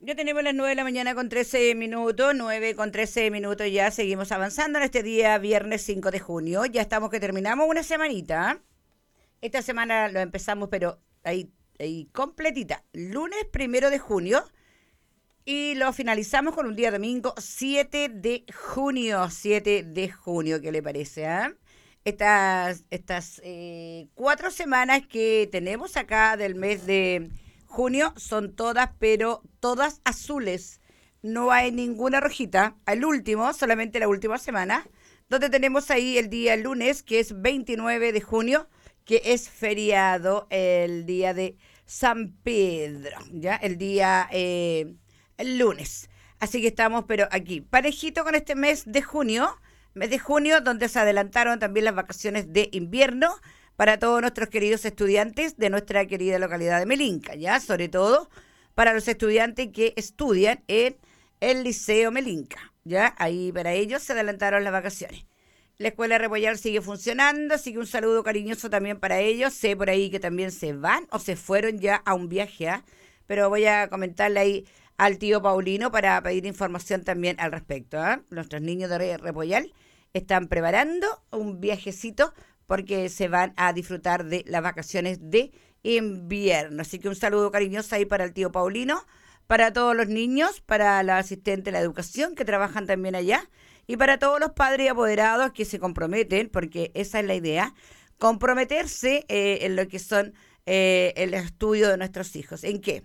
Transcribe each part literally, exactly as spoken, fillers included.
Ya tenemos las nueve de la mañana con trece minutos, nueve con trece minutos ya, seguimos avanzando en este día, viernes cinco de junio, ya estamos que terminamos una semanita. Esta semana lo empezamos, pero ahí, ahí completita, lunes primero de junio, y lo finalizamos con un día domingo siete de junio, siete de junio, ¿qué le parece? Ah? Estas, estas eh, cuatro semanas que tenemos acá del mes de junio son todas, pero todas azules. No hay ninguna rojita. Al último, solamente la última semana, donde tenemos ahí el día lunes, que es veintinueve de junio, que es feriado, el día de San Pedro, ¿ya? El día eh, el lunes. Así que estamos, pero aquí, parejito con este mes de junio, mes de junio, donde se adelantaron también las vacaciones de invierno para todos nuestros queridos estudiantes de nuestra querida localidad de Melinca, ¿ya? Sobre todo para los estudiantes que estudian en el Liceo Melinca, ¿ya? Ahí para ellos se adelantaron las vacaciones. La escuela Repollar sigue funcionando, así que un saludo cariñoso también para ellos. Sé por ahí que también se van o se fueron ya a un viaje, ¿eh? Pero voy a comentarle ahí al tío Paulino para pedir información también al respecto, ¿eh? Nuestros niños de Repollar están preparando un viajecito porque se van a disfrutar de las vacaciones de invierno. Así que un saludo cariñoso ahí para el tío Paulino, para todos los niños, para la asistente de la educación que trabajan también allá y para todos los padres y apoderados que se comprometen, porque esa es la idea, comprometerse eh, en lo que son eh, el estudio de nuestros hijos. ¿En qué?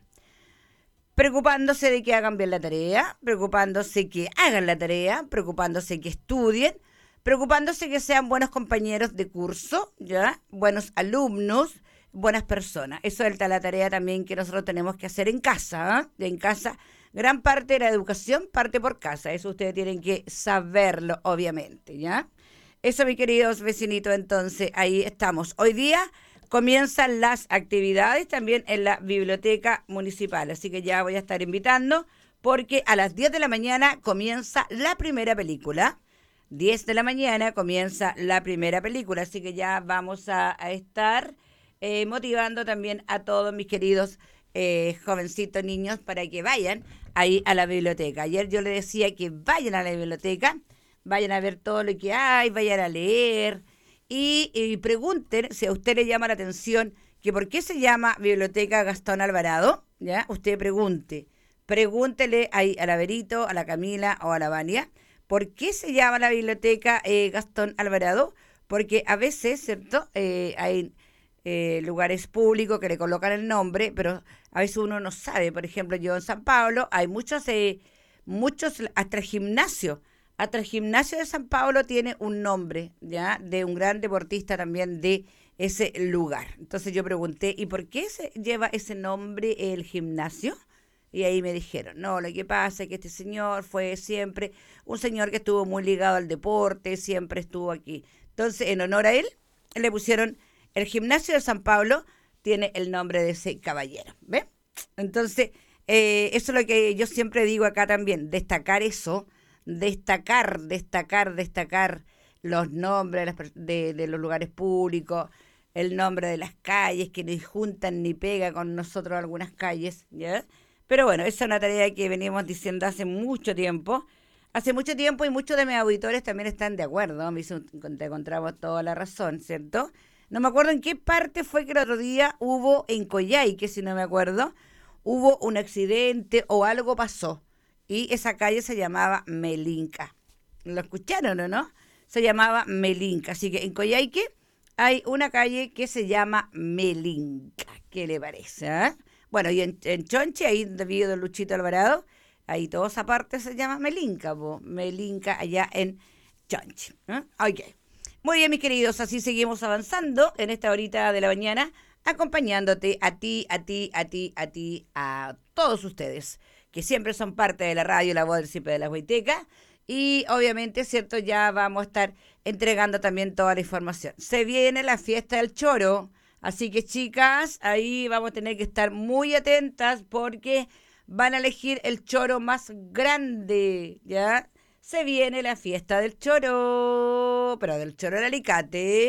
Preocupándose de que hagan bien la tarea, preocupándose que hagan la tarea, preocupándose que estudien, preocupándose que sean buenos compañeros de curso, ¿ya? Buenos alumnos, buenas personas. Eso es la tarea también que nosotros tenemos que hacer en casa, ¿eh? En casa, gran parte de la educación parte por casa. Eso ustedes tienen que saberlo, obviamente, ¿ya? Eso, mis queridos vecinitos, entonces, ahí estamos. Hoy día comienzan las actividades también en la biblioteca municipal, así que ya voy a estar invitando porque a las diez de la mañana comienza la primera película. diez de la mañana comienza la primera película, así que ya vamos a, a estar eh, motivando también a todos mis queridos eh, jovencitos niños para que vayan ahí a la biblioteca. Ayer yo les decía que vayan a la biblioteca, vayan a ver todo lo que hay, vayan a leer y, y pregunten si a usted le llama la atención que por qué se llama Biblioteca Gastón Alvarado, ¿ya? Usted pregunte, pregúntele ahí a la Verito, a la Camila o a la Vania. ¿Por qué se llama la biblioteca eh, Gastón Alvarado? Porque a veces, ¿cierto? Eh, hay eh, lugares públicos que le colocan el nombre, pero a veces uno no sabe. Por ejemplo, yo en San Pablo hay muchos, eh, muchos, hasta el gimnasio. Hasta el gimnasio de San Pablo tiene un nombre, ¿ya? De un gran deportista también de ese lugar. Entonces yo pregunté, ¿y por qué se lleva ese nombre el gimnasio? Y ahí me dijeron, no, lo que pasa es que este señor fue siempre un señor que estuvo muy ligado al deporte, siempre estuvo aquí. Entonces, en honor a él, le pusieron el gimnasio de San Pablo, tiene el nombre de ese caballero, ¿ve? Entonces, eh, eso es lo que yo siempre digo acá también, destacar eso, destacar, destacar, destacar los nombres de, de los lugares públicos, el nombre de las calles, que ni juntan ni pega con nosotros algunas calles, ¿ya? Pero bueno, esa es una tarea que venimos diciendo hace mucho tiempo. Hace mucho tiempo y muchos de mis auditores también están de acuerdo. Me hizo, te encontramos toda la razón, ¿cierto? No me acuerdo en qué parte fue que el otro día hubo en Coyhaique, si no me acuerdo, hubo un accidente o algo pasó. Y esa calle se llamaba Melinca. ¿Lo escucharon o no? Se llamaba Melinca. Así que en Coyhaique hay una calle que se llama Melinca. ¿Qué le parece? ¿Eh? Bueno, y en, en Chonchi, ahí donde vive don Luchito Alvarado, ahí toda esa parte se llama Melinca, po. Melinca allá en Chonchi. ¿Eh? Ok. Muy bien, mis queridos, así seguimos avanzando en esta horita de la mañana, acompañándote a ti, a ti, a ti, a ti, a todos ustedes, que siempre son parte de la radio, la voz del Cipe de la Huayteca. Y obviamente, ¿cierto? Ya vamos a estar entregando también toda la información. Se viene la fiesta del choro. Así que, chicas, ahí vamos a tener que estar muy atentas porque van a elegir el choro más grande, ¿ya? Se viene la fiesta del choro, pero del choro del alicate.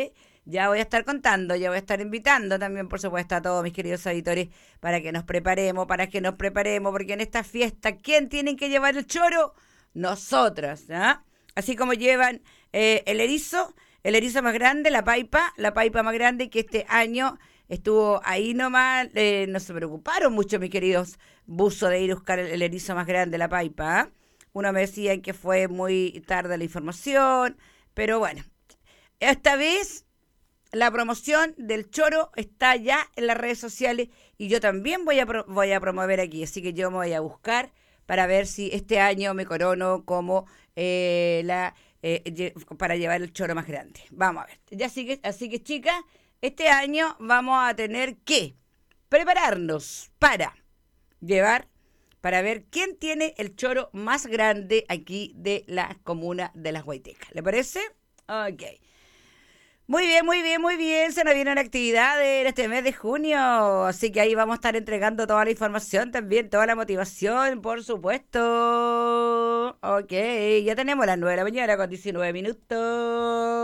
Ya voy a estar contando, ya voy a estar invitando también, por supuesto, a todos mis queridos auditores para que nos preparemos, para que nos preparemos, porque en esta fiesta, ¿quién tiene que llevar el choro? Nosotras, ¿ah? Así como llevan eh, el erizo, el erizo más grande, la paipa, la paipa más grande que este año estuvo ahí nomás, eh, no se preocuparon mucho, mis queridos buzos, de ir a buscar el, el erizo más grande, la paipa, ¿ah? Uno me decía que fue muy tarde la información, pero bueno, esta vez la promoción del choro está ya en las redes sociales y yo también voy a, pro- voy a promover aquí, así que yo me voy a buscar para ver si este año me corono como eh, la eh, lle- para llevar el choro más grande. Vamos a ver. Ya así que, así que chicas, este año vamos a tener que prepararnos para llevar, para ver quién tiene el choro más grande aquí de la comuna de Las Guaitecas. ¿Le parece? Ok. Muy bien, muy bien, muy bien. Se nos vienen actividades en este mes de junio. Así que ahí vamos a estar entregando toda la información también, toda la motivación, por supuesto. Ok, ya tenemos las nueve de la mañana con diecinueve minutos.